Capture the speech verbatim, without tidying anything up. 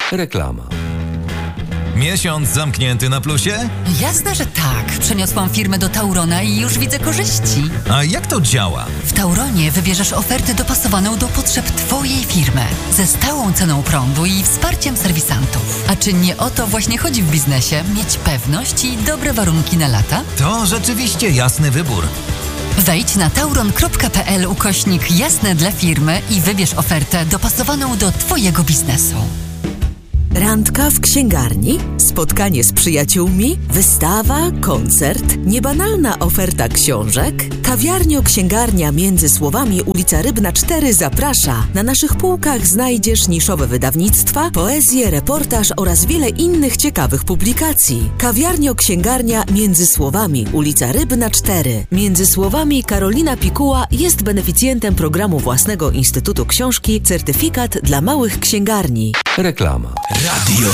Reklama. Miesiąc zamknięty na plusie? Jasne, że tak. Przeniosłam firmę do Taurona i już widzę korzyści. A jak to działa? W Tauronie wybierzesz ofertę dopasowaną do potrzeb Twojej firmy, ze stałą ceną prądu i wsparciem serwisantów. A czy nie o to właśnie chodzi w biznesie? Mieć pewność i dobre warunki na lata? To rzeczywiście jasny wybór. Wejdź na tauron kropka p l ukośnik jasne dla firmy i wybierz ofertę dopasowaną do Twojego biznesu. Randka w księgarni, spotkanie z przyjaciółmi, wystawa, koncert, niebanalna oferta książek. Kawiarnio-księgarnia Między Słowami, ulica Rybna cztery zaprasza. Na naszych półkach znajdziesz niszowe wydawnictwa, poezję, reportaż oraz wiele innych ciekawych publikacji. Kawiarnio-księgarnia Między Słowami, ulica Rybna cztery. Między Słowami Karolina Pikuła jest beneficjentem programu własnego Instytutu Książki Certyfikat dla małych księgarni. Reklama. Radio